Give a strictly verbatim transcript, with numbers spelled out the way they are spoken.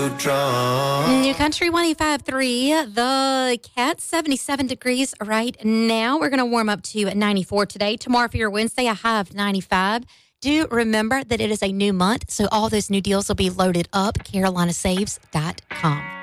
New Country one oh five point three, the Cat, seventy-seven degrees right now. We're going to warm up to ninety-four today. Tomorrow for your Wednesday, a high of ninety-five. Do remember that it is a new month, so all those new deals will be loaded up. Carolina Saves dot com.